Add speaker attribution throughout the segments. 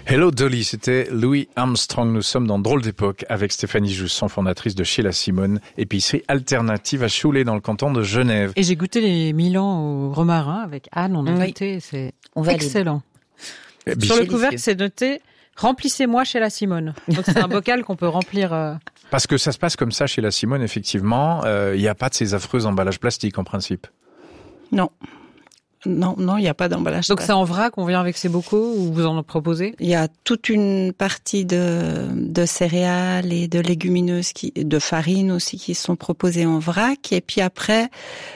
Speaker 1: Hello Dolly, c'était Louis Armstrong. Nous sommes dans Drôle d'époque avec Stéphanie Jousson, fondatrice de Chez La Simone, épicerie alternative à Choulé dans le canton de Genève.
Speaker 2: Et j'ai goûté les Milan au romarin avec Anne, on a goûté, c'est excellent. Sur le couvercle, c'est noté « Remplissez-moi Chez La Simone ». Donc c'est un bocal qu'on peut remplir...
Speaker 1: Parce que ça se passe comme ça chez La Simone, effectivement. Il n'y a pas de ces affreux emballages plastiques en principe.
Speaker 3: Non, il n'y a pas d'emballage.
Speaker 2: Donc c'est en vrac, on vient avec ses bocaux ou vous en proposez ? Il
Speaker 3: y a toute une partie de céréales et de légumineuses, de farine aussi, qui sont proposées en vrac. Et puis après,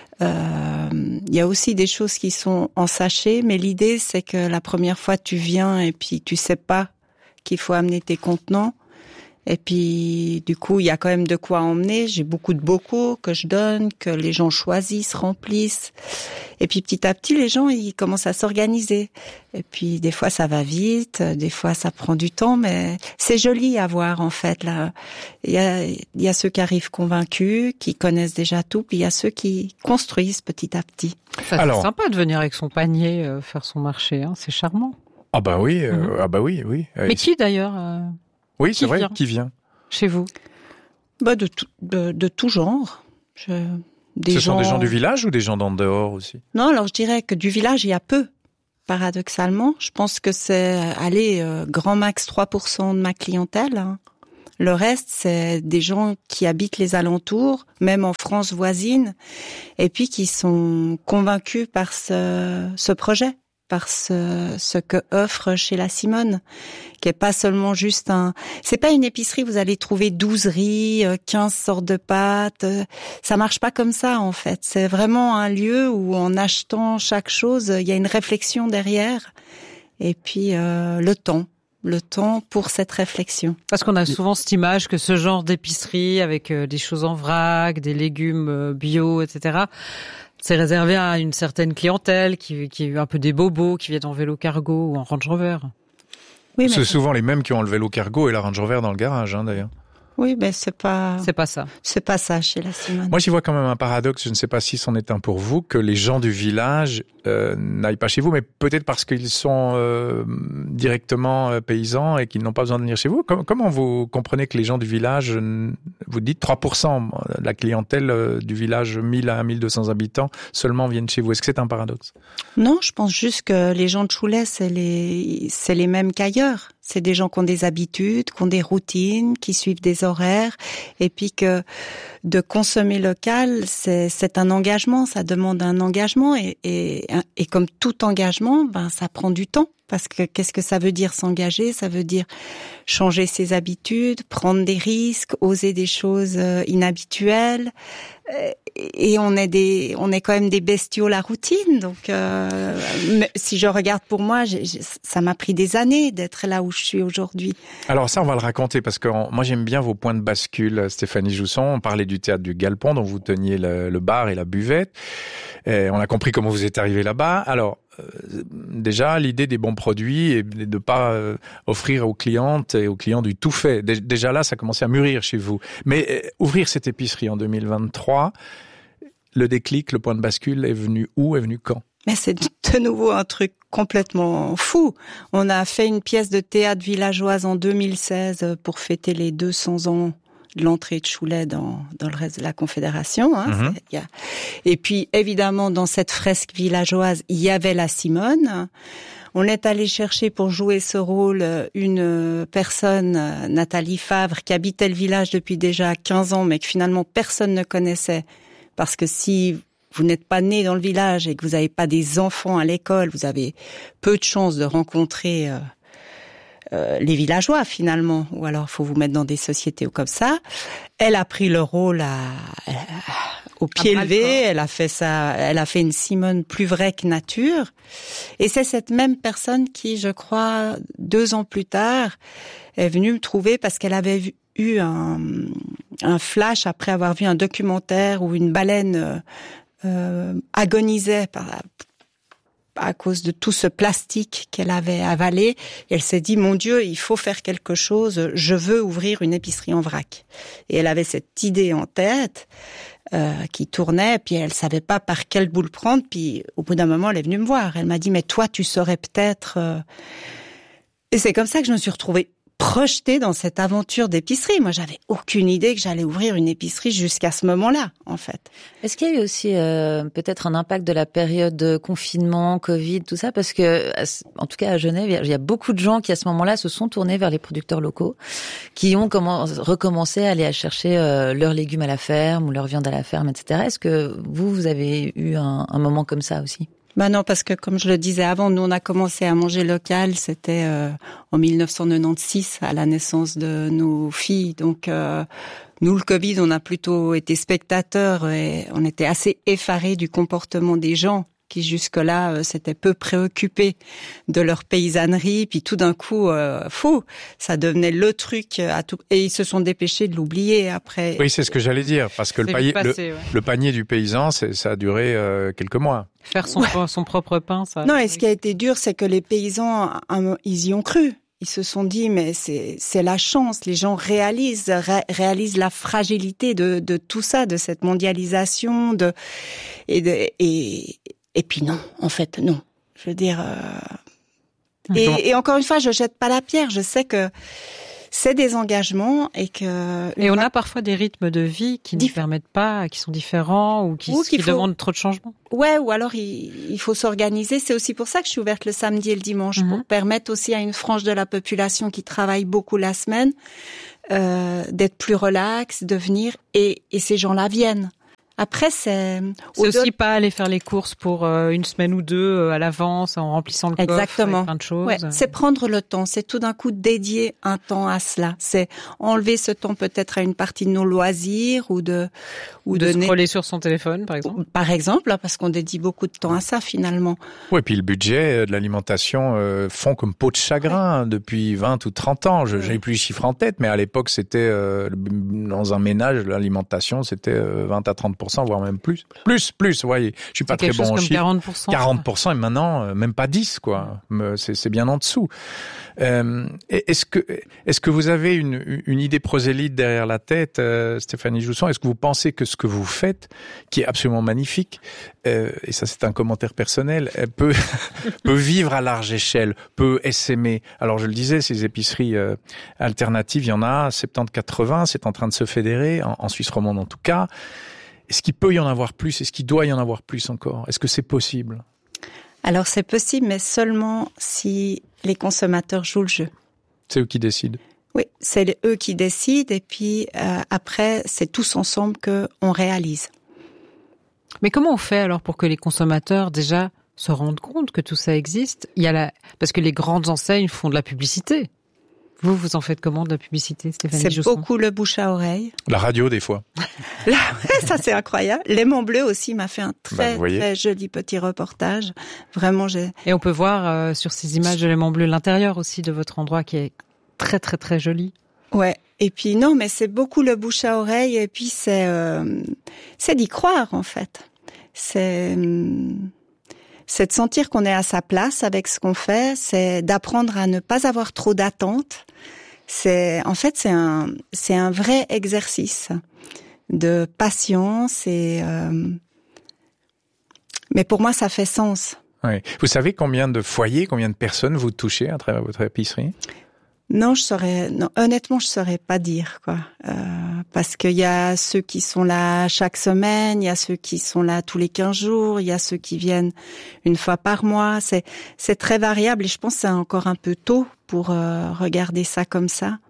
Speaker 3: il y a aussi des choses qui sont en sachet. Mais l'idée, c'est que la première fois, tu viens et puis tu sais pas qu'il faut amener tes contenants. Et puis, du coup, il y a quand même de quoi emmener. J'ai beaucoup de bocaux que je donne, que les gens choisissent, remplissent. Et puis, petit à petit, les gens, ils commencent à s'organiser. Et puis, des fois, ça va vite. Des fois, ça prend du temps. Mais c'est joli à voir, en fait, là. Il y a ceux qui arrivent convaincus, qui connaissent déjà tout. Puis, il y a ceux qui construisent petit à petit.
Speaker 2: C'est sympa de venir avec son panier, faire son marché. Hein. C'est charmant.
Speaker 1: Ah bah oui, oui.
Speaker 2: Mais qui, d'ailleurs
Speaker 1: Oui, c'est vrai, qui vient
Speaker 2: chez vous?
Speaker 3: De tout genre.
Speaker 1: Sont des gens du village ou des gens d'en dehors aussi?
Speaker 3: Non, alors je dirais que du village, il y a peu, paradoxalement. Je pense que c'est, grand max 3% de ma clientèle. Hein. Le reste, c'est des gens qui habitent les alentours, même en France voisine, et puis qui sont convaincus par ce projet, par ce que offre Chez La Simone, qui est pas seulement juste c'est pas une épicerie, vous allez trouver 12 riz, 15 sortes de pâtes, ça marche pas comme ça en fait. C'est vraiment un lieu où en achetant chaque chose, il y a une réflexion derrière, et puis le temps pour cette réflexion.
Speaker 2: Parce qu'on a souvent cette image que ce genre d'épicerie avec des choses en vrac, des légumes bio, etc., c'est réservé à une certaine clientèle qui est un peu des bobos, qui viennent en vélo cargo ou en Range Rover.
Speaker 1: Oui, c'est souvent les mêmes qui ont le vélo cargo et la Range Rover dans le garage, d'ailleurs.
Speaker 3: Oui, mais c'est pas
Speaker 2: ça.
Speaker 3: C'est pas ça chez La Simone.
Speaker 1: Moi, j'y vois quand même un paradoxe. Je ne sais pas si c'en est un pour vous, que les gens du village n'aillent pas chez vous, mais peut-être parce qu'ils sont directement paysans et qu'ils n'ont pas besoin de venir chez vous. Comment vous comprenez que les gens du village, vous dites 3% de la clientèle du village 1000 à 1200 habitants seulement viennent chez vous? Est-ce que c'est un paradoxe?
Speaker 3: Non, je pense juste que les gens de Choulé, c'est les mêmes qu'ailleurs. C'est des gens qui ont des habitudes, qui ont des routines, qui suivent des horaires, et puis que de consommer local, c'est un engagement, ça demande un engagement, et comme tout engagement, ça prend du temps. Parce que qu'est-ce que ça veut dire s'engager? Ça veut dire changer ses habitudes, prendre des risques, oser des choses inhabituelles. Et on est quand même des bestiaux à la routine. Donc, si je regarde pour moi, ça m'a pris des années d'être là où je suis aujourd'hui.
Speaker 1: Alors ça, on va le raconter parce que moi j'aime bien vos points de bascule, Stéphanie Jousson. On parlait du théâtre du Galpon dont vous teniez le bar et la buvette. Et on a compris comment vous êtes arrivé là-bas. Alors, déjà, l'idée des bons produits et de pas offrir aux clientes et aux clients du tout fait. Déjà là, ça commençait à mûrir chez vous. Mais ouvrir cette épicerie en 2023, le déclic, le point de bascule est venu où? Est venu quand?
Speaker 3: Mais c'est de nouveau un truc complètement fou. On a fait une pièce de théâtre villageoise en 2016 pour fêter les 200 ans de l'entrée de Choulé dans le reste de la Confédération. Hein. Et puis, évidemment, dans cette fresque villageoise, il y avait La Simone. On est allé chercher pour jouer ce rôle une personne, Nathalie Favre, qui habitait le village depuis déjà 15 ans, mais que finalement personne ne connaissait. Parce que si vous n'êtes pas né dans le village et que vous n'avez pas des enfants à l'école, vous avez peu de chances de rencontrer les villageois finalement, ou alors faut vous mettre dans des sociétés ou comme ça. Elle a pris le rôle au pied levé, elle a fait une Simone plus vraie que nature, et c'est cette même personne qui, je crois, 2 ans plus tard, est venue me trouver parce qu'elle avait eu un flash après avoir vu un documentaire où une baleine agonisait à cause de tout ce plastique qu'elle avait avalé. Et elle s'est dit, mon Dieu, il faut faire quelque chose, je veux ouvrir une épicerie en vrac. Et elle avait cette idée en tête qui tournait, puis elle savait pas par quelle boule prendre, puis au bout d'un moment, elle est venue me voir. Elle m'a dit, mais toi, tu saurais peut-être Et c'est comme ça que je me suis retrouvée projetée dans cette aventure d'épicerie. Moi, j'avais aucune idée que j'allais ouvrir une épicerie jusqu'à ce moment-là, en fait.
Speaker 4: Est-ce qu'il y a eu aussi peut-être un impact de la période de confinement, Covid, tout ça? Parce que, en tout cas à Genève, il y a beaucoup de gens qui à ce moment-là se sont tournés vers les producteurs locaux, qui ont recommencé à aller chercher leurs légumes à la ferme ou leur viande à la ferme, etc. Est-ce que vous avez eu un moment comme ça aussi?
Speaker 3: Ben non, parce que comme je le disais avant, nous on a commencé à manger local, c'était en 1996 à la naissance de nos filles. Donc nous, le Covid, on a plutôt été spectateurs et on était assez effarés du comportement des gens qui jusque-là s'étaient peu préoccupés de leur paysannerie, puis tout d'un coup, ça devenait le truc à tout, et ils se sont dépêchés de l'oublier après.
Speaker 1: Oui, c'est ce que j'allais dire, parce que le panier du paysan, ça a duré quelques mois.
Speaker 2: Faire son propre pain, ça.
Speaker 3: Non, et ce qui a été dur, c'est que les paysans, ils y ont cru. Ils se sont dit, mais c'est la chance. Les gens réalisent la fragilité de tout ça, de cette mondialisation, et puis non, en fait, non. Je veux dire, et encore une fois, je jette pas la pierre. Je sais que c'est des engagements et
Speaker 2: on a parfois des rythmes de vie qui ne permettent pas, qui sont différents ou qui demandent trop de changements.
Speaker 3: Ouais, ou alors il faut s'organiser. C'est aussi pour ça que je suis ouverte le samedi et le dimanche, pour permettre aussi à une frange de la population qui travaille beaucoup la semaine d'être plus relax, de venir, et ces gens-là viennent. Après, c'est
Speaker 2: aussi pas aller faire les courses pour une semaine ou deux à l'avance en remplissant le coffre.
Speaker 3: Exactement.
Speaker 2: Avec plein de choses.
Speaker 3: Ouais, c'est prendre le temps, c'est tout d'un coup dédier un temps à cela. C'est enlever ce temps peut-être à une partie de nos loisirs ou de
Speaker 2: scroller sur son téléphone, par exemple.
Speaker 3: Par exemple, parce qu'on dédie beaucoup de temps à ça finalement.
Speaker 1: Oui, puis le budget de l'alimentation fond comme peau de chagrin depuis 20 ou 30 ans. J'ai plus les chiffres en tête, mais à l'époque, c'était dans un ménage, l'alimentation, c'était 20 à 30%. Voire même plus, vous voyez. Je suis pas très bon en chiffres. 40%, et maintenant, même pas 10, quoi. C'est bien en dessous. Est-ce que vous avez une idée prosélyte derrière la tête, Stéphanie Jousson? Est-ce que vous pensez que ce que vous faites, qui est absolument magnifique, et ça c'est un commentaire personnel, peut vivre à large échelle, peut essaimer? Alors je le disais, ces épiceries alternatives, il y en a 70-80, c'est en train de se fédérer, en Suisse romande en tout cas. Est-ce qu'il peut y en avoir plus? Est-ce qu'il doit y en avoir plus encore? Est-ce que c'est possible?
Speaker 3: Alors c'est possible, mais seulement si les consommateurs jouent le jeu.
Speaker 1: C'est eux qui décident?
Speaker 3: Oui, c'est eux qui décident, et puis après, c'est tous ensemble qu'on réalise.
Speaker 2: Mais comment on fait alors pour que les consommateurs déjà se rendent compte que tout ça existe? Parce que les grandes enseignes font de la publicité. Vous en faites comment de la publicité, Stéphanie Jousson?
Speaker 3: C'est beaucoup le bouche à oreille.
Speaker 1: La radio, des fois.
Speaker 3: Ça, c'est incroyable. L'aimant bleu aussi m'a fait un très joli petit reportage. Vraiment,
Speaker 2: Et on peut voir sur ces images de l'aimant bleu l'intérieur aussi de votre endroit qui est très, très, très joli.
Speaker 3: Ouais. Et puis, non, mais c'est beaucoup le bouche à oreille, et puis c'est d'y croire, en fait. C'est de sentir qu'on est à sa place avec ce qu'on fait, c'est d'apprendre à ne pas avoir trop d'attentes. C'est un vrai exercice de patience mais pour moi ça fait sens.
Speaker 1: Oui. Vous savez combien de foyers, combien de personnes vous touchez à travers votre épicerie?
Speaker 3: Non, honnêtement, je saurais pas dire, quoi. Parce qu'il y a ceux qui sont là chaque semaine, il y a ceux qui sont là tous les 15 jours, il y a ceux qui viennent une fois par mois. C'est très variable, et je pense que c'est encore un peu tôt pour regarder ça comme ça.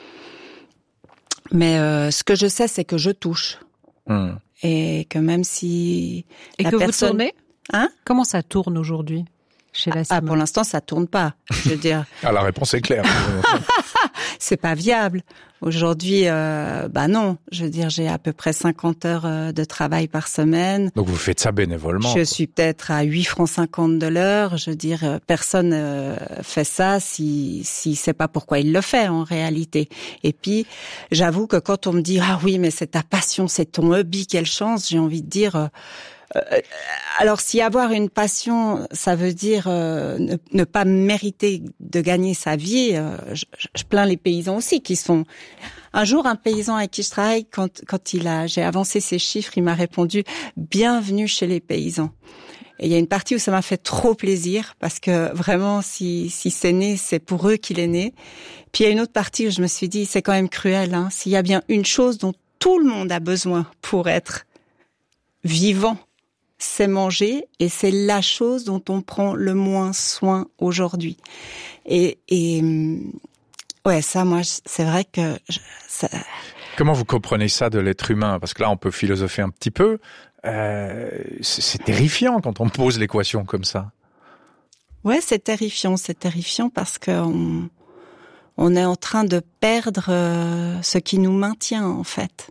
Speaker 3: Mais ce que je sais, c'est que je touche. Et que même si
Speaker 2: vous tournez?
Speaker 3: Hein?
Speaker 2: Comment ça tourne aujourd'hui?
Speaker 3: Pour l'instant, ça tourne pas. Je veux dire.
Speaker 1: La réponse est claire.
Speaker 3: C'est pas viable. Aujourd'hui, non. Je veux dire, j'ai à peu près 50 heures de travail par semaine.
Speaker 1: Donc vous faites ça bénévolement?
Speaker 3: Je suis peut-être à 8 francs 50 de l'heure. Je veux dire, personne fait ça si sait pas pourquoi il le fait en réalité. Et puis, j'avoue que quand on me dit ah oui, mais c'est ta passion, c'est ton hobby, quelle chance, j'ai envie de dire. Alors, si avoir une passion, ça veut dire ne pas mériter de gagner sa vie, je plains les paysans aussi qui sont. Un jour, un paysan avec qui je travaille, quand j'ai avancé ses chiffres, il m'a répondu « Bienvenue chez les paysans ». Et il y a une partie où ça m'a fait trop plaisir parce que vraiment, si c'est né, c'est pour eux qu'il est né. Puis il y a une autre partie où je me suis dit, c'est quand même cruel, hein. S'il y a bien une chose dont tout le monde a besoin pour être vivant, c'est manger, et c'est la chose dont on prend le moins soin aujourd'hui. Et ouais, ça, moi, c'est vrai que ça...
Speaker 1: Comment vous comprenez ça de l'être humain? Parce que là, on peut philosopher un petit peu. C'est terrifiant quand on pose l'équation comme ça.
Speaker 3: Ouais, c'est terrifiant parce que on est en train de perdre ce qui nous maintient, en fait.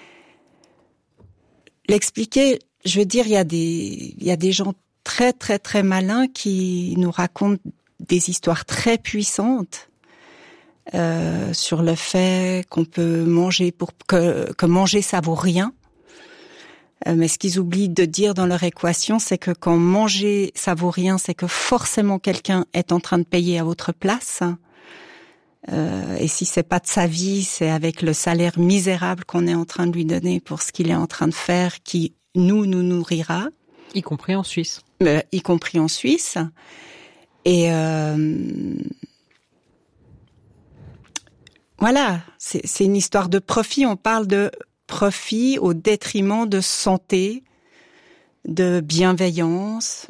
Speaker 3: L'expliquer, je veux dire, il y a des gens très, très, très malins qui nous racontent des histoires très puissantes sur le fait qu'on peut manger que manger ça vaut rien. Mais ce qu'ils oublient de dire dans leur équation, c'est que quand manger ça vaut rien, c'est que forcément quelqu'un est en train de payer à votre place. Et si c'est pas de sa vie, c'est avec le salaire misérable qu'on est en train de lui donner pour ce qu'il est en train de faire, qui nous nourrira.
Speaker 2: Y compris en Suisse.
Speaker 3: Y compris en Suisse. Et voilà, c'est une histoire de profit. On parle de profit au détriment de santé, de bienveillance,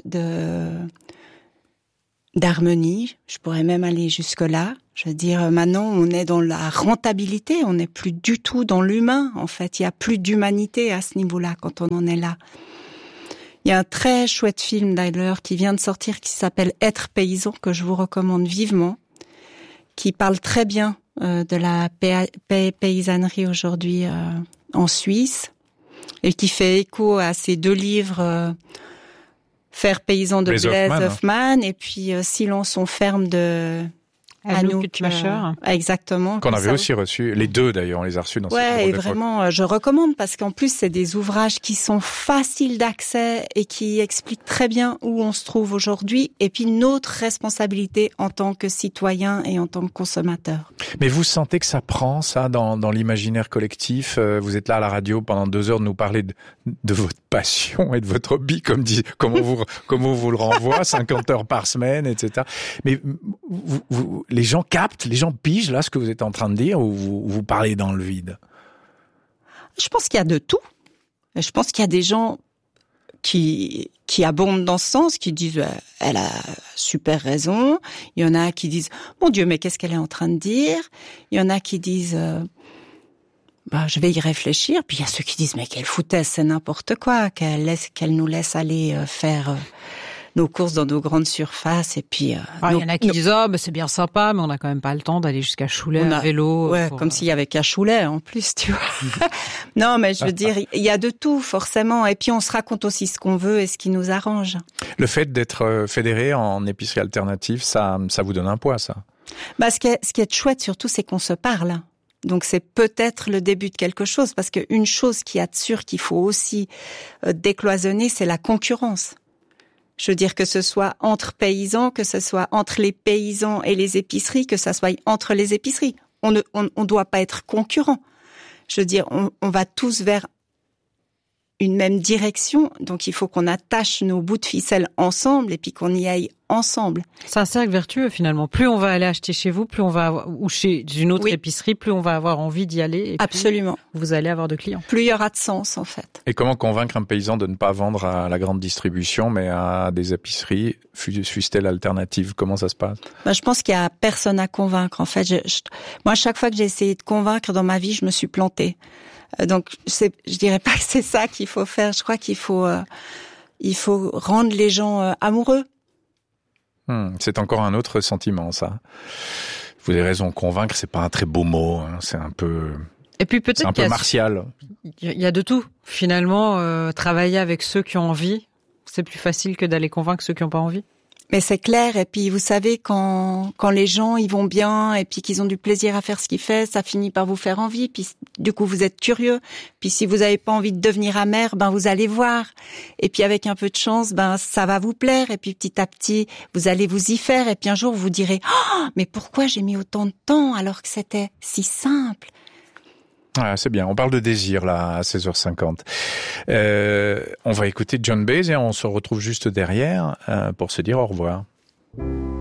Speaker 3: d'harmonie. Je pourrais même aller jusque-là. Je veux dire, maintenant, on est dans la rentabilité, on n'est plus du tout dans l'humain, en fait. Il n'y a plus d'humanité à ce niveau-là, quand on en est là. Il y a un très chouette film, d'ailleurs, qui vient de sortir, qui s'appelle « Être paysan », que je vous recommande vivement, qui parle très bien de la paysannerie aujourd'hui en Suisse, et qui fait écho à ces deux livres, Faire paysan de Blaise Hoffmann, et puis Silence on ferme de
Speaker 2: Anouk Kutmacher.
Speaker 3: Exactement.
Speaker 1: Qu'on avait aussi reçu, les deux d'ailleurs, on les a reçus dans cette
Speaker 3: et vraiment, je recommande parce qu'en plus, c'est des ouvrages qui sont faciles d'accès et qui expliquent très bien où on se trouve aujourd'hui et puis notre responsabilité en tant que citoyen et en tant que consommateur.
Speaker 1: Mais vous sentez que ça prend, ça, dans l'imaginaire collectif? Vous êtes là à la radio pendant 2 heures de nous parler de votre passion et de votre hobby, comme on vous le renvoie, 50 heures par semaine, etc. Mais les gens captent, les gens pigent là ce que vous êtes en train de dire, ou vous parlez dans le vide?
Speaker 3: Je pense qu'il y a de tout. Je pense qu'il y a des gens qui abondent dans ce sens, qui disent elle a super raison. Il y en a qui disent mon Dieu, mais qu'est-ce qu'elle est en train de dire? Il y en a qui disent je vais y réfléchir. Puis il y a ceux qui disent mais quelle foutaise, c'est n'importe quoi, qu'elle nous laisse aller faire nos courses dans nos grandes surfaces, et puis
Speaker 2: il y en a qui disent mais c'est bien sympa, mais on n'a quand même pas le temps d'aller jusqu'à Chouley à vélo.
Speaker 3: Ouais, comme s'il y avait qu'à Chouley en plus, tu vois. Non, mais je veux dire, il y a de tout forcément, et puis on se raconte aussi ce qu'on veut et ce qui nous arrange.
Speaker 1: Le fait d'être fédéré en épicerie alternative, ça vous donne un poids, ça?
Speaker 3: Ce qui est chouette surtout, c'est qu'on se parle. Donc c'est peut-être le début de quelque chose, parce qu'une chose qui est sûre qu'il faut aussi décloisonner, c'est la concurrence. Je veux dire, que ce soit entre paysans, que ce soit entre les paysans et les épiceries, que ça soit entre les épiceries. On doit pas être concurrents. Je veux dire, on va tous vers une même direction, donc il faut qu'on attache nos bouts de ficelle ensemble et puis qu'on y aille ensemble.
Speaker 2: C'est un cercle vertueux finalement. Plus on va aller acheter chez vous, plus on va avoir, ou chez une autre épicerie, plus on va avoir envie d'y aller. Et
Speaker 3: absolument.
Speaker 2: Plus vous allez avoir de clients.
Speaker 3: Plus il y aura de sens en fait.
Speaker 1: Et comment convaincre un paysan de ne pas vendre à la grande distribution, mais à des épiceries, fût-elle alternative? Comment ça se passe?
Speaker 3: Je pense qu'il y a personne à convaincre. En fait, moi, chaque fois que j'ai essayé de convaincre dans ma vie, je me suis plantée. Donc, je dirais pas que c'est ça qu'il faut faire. Je crois qu'il faut rendre les gens amoureux.
Speaker 1: C'est encore un autre sentiment, ça. Vous avez raison, convaincre, c'est pas un très beau mot. Hein. C'est un peu.
Speaker 2: Et puis peut-être
Speaker 1: c'est un peu martial.
Speaker 2: Il y a de tout. Finalement, travailler avec ceux qui ont envie, c'est plus facile que d'aller convaincre ceux qui n'ont pas envie.
Speaker 3: Mais c'est clair, et puis vous savez, quand les gens ils vont bien et puis qu'ils ont du plaisir à faire ce qu'ils font, ça finit par vous faire envie, puis du coup vous êtes curieux, puis si vous avez pas envie de devenir amer, vous allez voir, et puis avec un peu de chance, ça va vous plaire, et puis petit à petit vous allez vous y faire, et puis un jour vous direz mais pourquoi j'ai mis autant de temps alors que c'était si simple?
Speaker 1: Ah, c'est bien. On parle de désir, là, à 16h50. On va écouter John Baez et on se retrouve juste derrière pour se dire au revoir.